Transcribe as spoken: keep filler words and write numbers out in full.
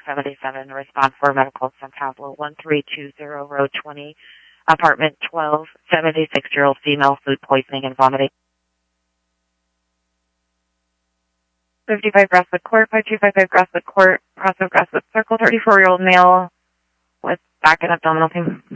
seventy-seven, respond for medical San Pablo, one three two zero, row twenty, apartment twelve, seventy-six-year-old female, food poisoning and vomiting. fifty-five Grasswood Court, five two five five Grasswood Court, cross of Grasswood Circle, thirty-four-year-old male with back and abdominal pain.